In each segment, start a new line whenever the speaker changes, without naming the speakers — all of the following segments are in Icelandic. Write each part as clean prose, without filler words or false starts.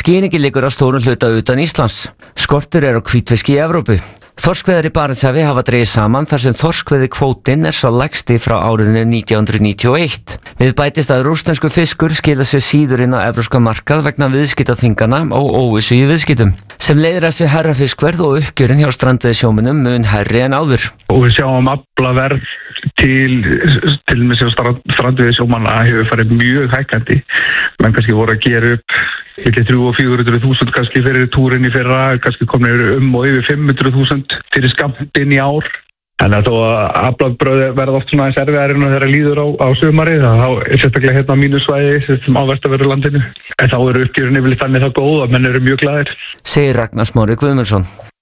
Skýringin liggur á stórum hluta utan Íslands. Skortur á hvítfiski í Evrópu. Þorskveiðar í Barentshafi hafa dregið saman þar sem þorskveiðikvótinn sá lægsti frá árinu 1991. Við bætist að rússneskur fiskur skila sér síður inn á evrópska markað vegna viðskiptaþvingana og óvissu í viðskiptum, sem leiðir að sér hærra fiskverð og uppgjörinn hjá strandveiðisjómönnum mun hærri en áður.
Og við sjáum aflaverð til með sér strandveiðisjómanna hefur farið mjög hækkandi. Menn kannski voru að gera upp 300.000 og 400.000 kannski fyrir túrin í fyrra, kannski komnir og yfir 500.000 fyrir skammtinn í ár. Þannig að þó að aflabröð verða oft svona aðeins erfiðar en þeirra líður á sumarið, þá sérstaklega hérna á mínu svæði sem á vestanverðu landinu. En þá eru uppgjörun yfirleitt þannig það góð að menn eru mjög glaðir.
Segir Ragnar Smári Guðmundsson.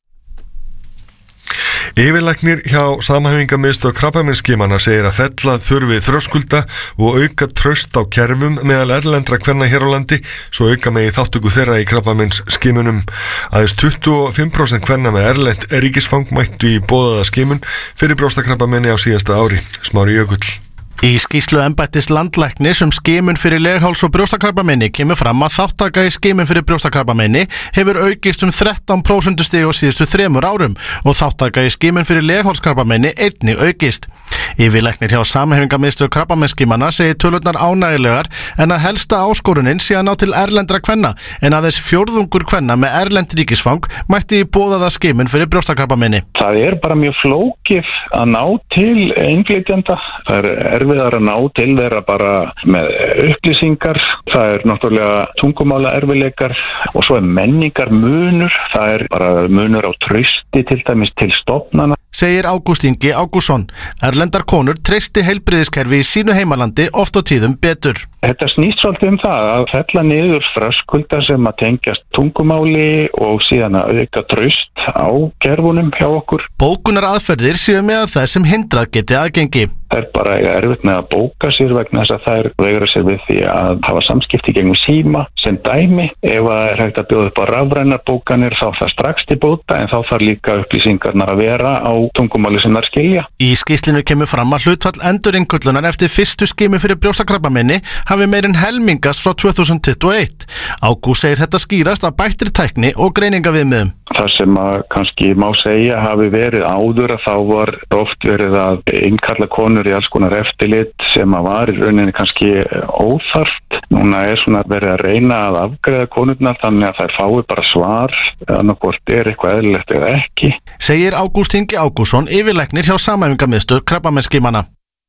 Yfirlæknir hjá Samhæfingarmiðstöð krabbameinsskimana segir að fella þurfi þröskulda og auka traust á kerfum meðal erlendra kvenna hér á landi svo auka megi þátttöku þeirra í krabbameinsskimunum. Aðeins 25% kvenna með erlend ríkisfang mættu í boðaða skimun fyrir brjóstakrabbameini á síðasta ári. Smári Jökull.
Í skýrslu embættis landlæknis skimun fyrir legháls- og brjóstakrabbameini kemur fram að þátttaka í skimun fyrir brjóstakrabbameini hefur aukist 13% stig á síðustu 3 árum og þátttaka í skimun fyrir leghálskrabbameini einnig aukist. Yfirlæknir hjá Samhæfingarmiðstöð krabbameinsskimana segir tölurnar ánægjulegar en að helsta áskorunin sé að ná til erlendra kvenna en aðeins 4% kvenna með erlend ríkisfang mætti í boðaða skimun fyrir brjóstakrabbameini.
Það bara mjög flókið að ná til innflytjenda. Það erfiðar að ná til þeirra bara með upplýsingar. Það náttúrulega tungumála erfiðleikar og svo menningar munur. Það bara munur á trausti til dæmis til stofnana.
Segir Ágúst Ingi Ágússon. Erlendar konur treysti heilbrigðiskerfi í sínu heimalandi oft á tíðum betur.
Þetta snýst svolítið það að fella niður þröskulda sem að tengjast tungumáli og síðan að auka traust á kerfunum hjá okkur.
Bókunar aðferðir séu meðal þess sem hindrað geti aðgengi.
Það bara erfitt með að bóka sér vegna þess að þær veigra sér við því að hafa samskipti gegnum síma sem dæmi. Ef það hægt að bjóða upp á rafrænar bókanir þá það strax til bóta en þá þarf líka upplýsingarnar að vera á tungumáli sem þær skilja.
Í skýrslunni kemur fram að hlutfall endurinnköllunar eftir fyrstu skimun fyrir brjóstakrabbameini hafi meir en helmingast frá 2021. Ágúst segir þetta skýrast af bættri tækni og greiningaviðmiðum.
Það sem að kannski má segja hafi verið áður að þá var oft verið að innkalla konur í alls konar eftirlit sem að var í rauninni kannski óþarft. Núna svona verið að reyna að afgreiða konurnar þannig að þær fái bara svar annarkvort eitthvað eðlilegt eða ekki.
Segir Ágúst Ingi Ágússon, yfirlæknir hjá Samhæfingarmiðstöð krabbameinsskimana.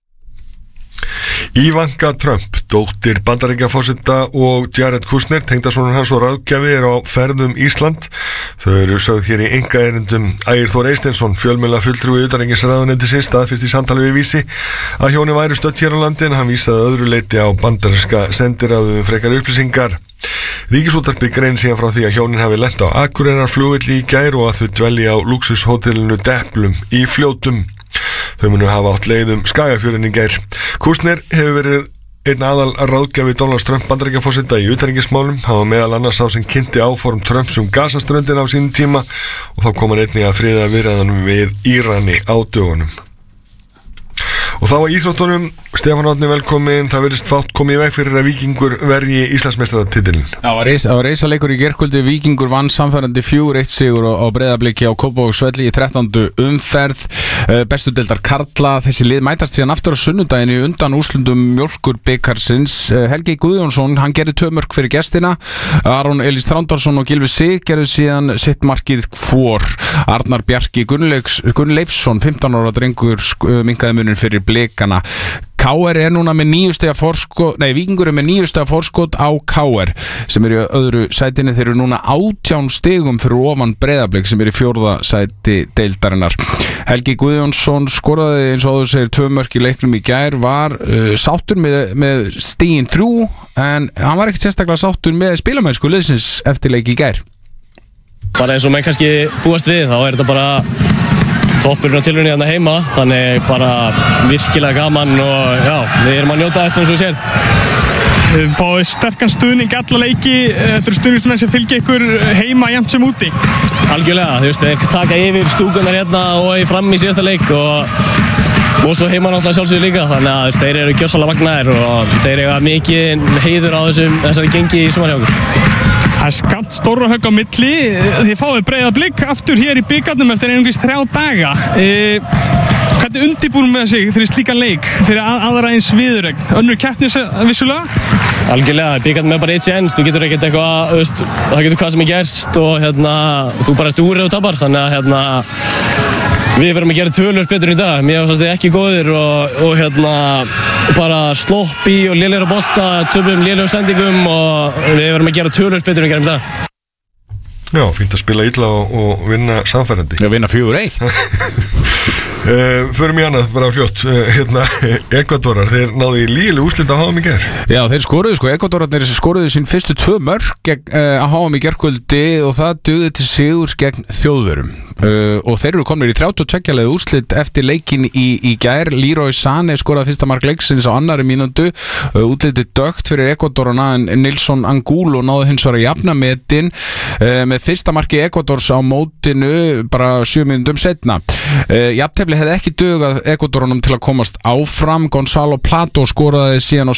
Ivanka Trump, dóttir Bandaríkjaforseta og Jared Kushner, tengdasonur hans og ráðgjafi á ferðum Ísland. Þau eru sögð hér í einkaerindum. Ægir Þór Eysteinsson, fjölmiðlafulltrúi utanríkisráðuneytisins, staðfesti í samtali við Vísi að hjónin væru stödd hér á landi en hann vísaði öðru leyti á bandaríska sendiráðu frekar upplýsingar. Ríkisútvarpið grein síðan frá því að hjónin hafi lent á Akureyrarflugvelli í gær og að þau dvelji á lúxushótelinu Deplum í Fljótum. Þau munu hafa átt leið Skagafjörðinn í gær. Kushner hefur verið einn aðal ráðgjafi Donald Trump Bandaríkjaforseta í utanríkismálum. Hann var meðal annars sá sem kynnti áform Trumps Gazaströndina á sínum tíma og þá kom hann einnig að friða viðræðunum við Írani á dögunum. Og þá var íþróttunum, Stefán Árni velkomin, það verðist fátt komið í veg fyrir að Víkingur verji Íslandsmeistaratitilinn.
Það var reisaleikur í gærkvöldi, Víkingur vann samfærandi 4-1 sigur á Breiðabliki á Kópavogsvelli í 13. umferð, bestu deildar karla. Þessi lið mætast síðan aftur á sunnudaginn í undan úrslundum Mjólkurbikarsins. Helgi Guðjónsson, hann gerði 2 mörk fyrir gestina, Aron Elís Þrándarsson og Gylfi Sig gerðu síðan sitt markið hvor. Arnar Bjarki Gunnleifsson, 15 ára drengur, minnkaði munin fyrir Blikana. KR núna með 9 stiga forskot, Víkingur með 9 stiga forskot á KR sem í öðru sætinu. Þeir eru núna 18 stigum fyrir ofan Breiðablik sem í 4. sæti deildarinnar. Helgi Guðjónsson skoraði eins og þú segir 2 mörk í leiknum í gær, var sáttur með stigin 3 en hann var ekkert sérstaklega sáttur með spilamennsku liðsins eftir leik í gær.
Bara eins og menn kannski búast við, þá þetta bara toppurinn á tilrauninni hérna heima, þannig bara virkilega gaman og já, við erum að njóta þess eins og sér.
Þið fáið sterkan stuðning alla leiki, þetta eru stuðningsmenn sem fylgja ykkur heima jafnt sem úti.
Algjörlega, þeir taka yfir stúkunar hérna og fram í síðasta leik og svo heima náttúrulega sjálfsögðu líka, þannig að þeir eru gjörsamlega magnaðir og þeir eiga mikið heiður á þessari gengi í sumar hjá okkur.
Það skamt stóra högg á milli. Þið fáið Breiðablik aftur hér í bikarnum eftir einungis 3 daga. Hvernig undirbúin með sig fyrir slíkan leik fyrir aðra eins viðuregn? Önnur keppni vissulega?
Algjörlega, bikarnum bara eitt séns. Þú getur ekkert eitthvað, það getur hvað sem gerst og þú bara ert úrið og tapar. Þannig að við verðum að gera tölvöld betur í dag. Mér finnst þið ekki góðir og bara sloppi og lélegir á bolta, töpum lélegum sendingum og við verðum að gera tölvöld betur en gerum í dag.
Já, fínt að spila illa og vinna samfærandi.
Já, vinna 4-1.
Förum í annað, bara fljótt. Ekvadorar, þeir náðu í lílu úrslit á HM í gær.
Já, þeir skoruðu Ekvadorarnir skoruðu sín fyrstu 2 mörk á HM í gærkvöldi og það dugði til sigurs gegn Þjóðverjum. Og þeir eru komnir í 32 leið úrslit eftir leikin í gær. Leroy Sané skoraði fyrsta mark leiksins á annarri mínútu. Útlitið dögt fyrir Ekvadorana en Nilson Angulo náði hins vegar að jafna metin með fyrsta marki Ekvadors á mótinu bara 7 mínútum seinna. Jafntefli hefði ekki dugað Ekvadorunum til að komast áfram. Gonzalo Plato skoraði síðan á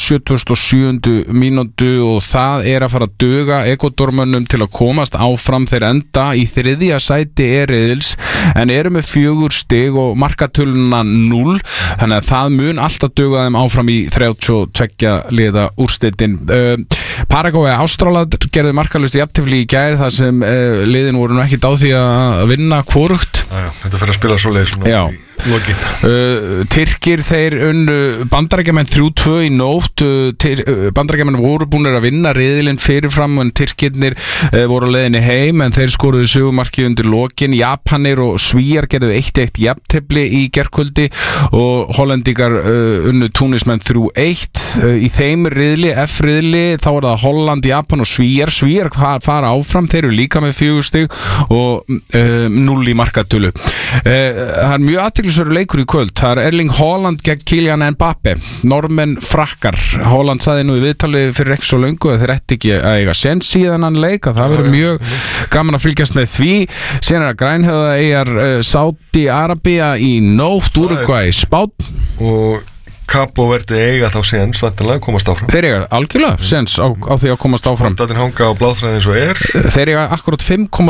77. mínútu og það að fara að duga Ekvadormönnum til að komast áfram. Þeir enda í 3. sæti riðils en eru með 4 stig og markatöluna 0, þannig að það mun alltaf duga þeim áfram í 32 liða úrslitin. Paraguay Ástraland gerði markalust jafntefli í gær þar sem liðin voru nú ekki á því að vinna hvorugt.
Þetta fyrir að spila svo leið svona í lokin.
Tyrkir þeir unnu Bandaríkjamenn 3-2 í nótt. Bandaríkjamenn voru búinir að vinna riðilinn fyrirfram en Tyrkirnir voru á leiðinni heim en þeir skoruðu sigurmarkið undir lokin. Japanir og Svíar gerðu 1-1 jafntefli í gærkvöldi og Hollendingar unnu Túnismenn 3-1. Í þeim riðli, F-riðli, þá var það Holland, Japan og Svíar. Svíar fara áfram, þeir eru líka með 4 stig og 0 í markatölu. Það er mjög athyglisverður leikur í kvöld. Það er Erling Haaland gegn Kylian Mbappe, normenn frakkar. Haaland sagði nú í viðtali fyrir ekki svo löngu að þeir ætti ekki að eiga séns í þennan leik, að það verður mjög gaman að fylgjast með því. Síðan er að grænhöfða eigar Sádi-Arabía í nótt, Úrugvæ Spánn
og Cabo Verde eiga þá séns vantanlega komast áfram.
Þeir eiga algjörlega séns á því að komast áfram.
Datin hanga á bláþræðin eins og
Þeir eiga akkurat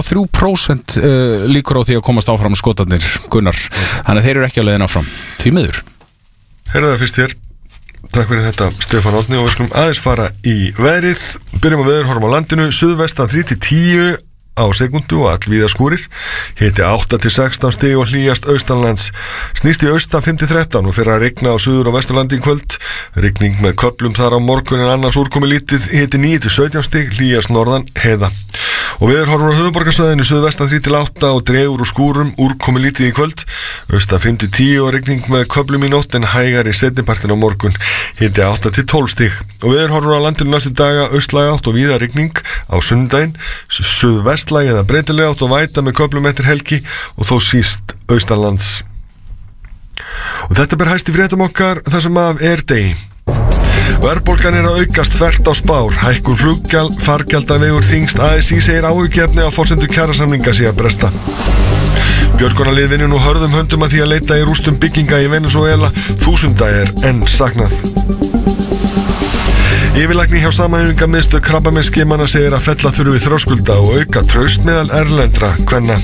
5,3% líkur á því að komast áfram skotarnir, Gunnar. Þannig að þeir eru ekki á leiðin áfram. Því miður.
Heyrðu það fyrst hér. Takk fyrir þetta Stefán Árni og við skulum aðeins fara í veðrið. Byrjum á veður, horfum á landinu. Suðvestan 3-10 á sekundu og allvíða skúrir. Hiti 8-16 stig og hlýjast austanlands. Snýst í austan 5-13 og fyrir að rigna á suður og vesturlandi í kvöld. Rigning með köflum þar á morgun en annars úrkomi lítið. Hiti 9-17 stig, hlýjast norðan heiða. Og við horfum á höfuðborgarsvæðinu suðvestan 3-8 og dregur úr skúrum, úrkomi lítið í kvöld. Austan 5-10 og rigning með köflum í nótt en hægar í seinnipartin á morgun. Hiti 8-12 stig. Og við horfum á landinu næstu daga austlæg átt og víða rigning á sunnudaginn, suðvestlæg eða breytileg átt og væta með köflum eftir helgi og þó síst austanlands. Og þetta ber hæst í fréttum okkar þar sem af degi. Verðbólgan er að aukast þvert á spár. Hækkun fargjalda vegur þyngst. ASÍ segir áhyggjuefni á forsendu kjarasamninga sé að bresta. Björgunarlið vinnur nú hörðum höndum að því að leita í rústum bygginga í Venezuela. 1000 enn saknað. Yfirlæknir hjá Samhæfingarmiðstöð krabbameinsskimana segir að fella þurfi þröskulda og auka traust meðal erlendra kvenna.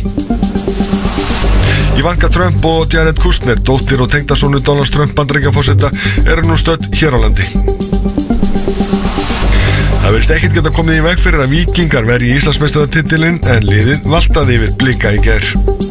Ivanka Trump og Jared Kushner, dóttir og tengdasonur Donald Trump Bandaríkjaforseta, eru nú stödd hér á landi. Það virðist ekkert geta komið í veg fyrir að Víkingar verji Íslandsmeistaratitilinn en liðið valtaði yfir Blika í gær.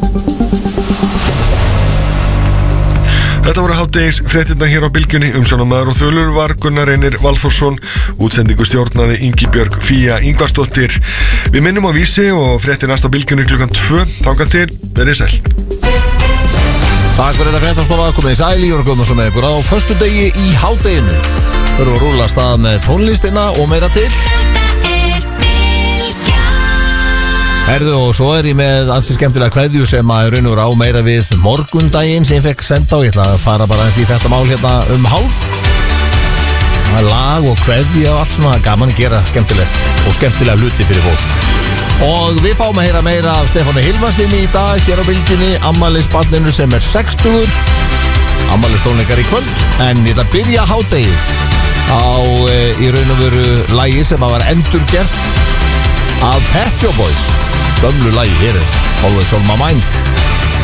Þetta voru hádegis fréttirnar hér á Bylgjunni. Umsjónarmaður og þulur var Gunnar Reynir Valþórsson. Útsendingu stjórnaði Ingibjörg Fía Ingvarsdóttir. Við minnum á Vísi og fréttir næst á Bylgjunni klukkan 2. Þangað til, verið sæl.
Takk fyrir þetta fréttastofa, komið í sæl, Ívar Guðmundsson með ykkur á föstudegi í hádeginu. Við erum að rúlla af stað með tónlistina og meira til. Herðu, og svo er ég með ansi skemmtilega kveðju sem að raun og vera á meira við morgundaginn sem ég fekk senda og ég ætla að fara bara eins í þetta mál hérna hálf. Það er lag og kveðja og allt svona gaman að gera skemmtilegt og skemmtilega hluti fyrir fólk. Og við fáum að heyra meira af Stefáni Hilmarsinni í dag hér á Bylgjunni, afmælisbarninu sem er 60, afmælistónleikar í kvöld. En ég ætla að byrja hádegið á í raun og veru lagi sem að var endurgert af Pet Shop Boys. Gömlu lagi, hér er Always on my mind.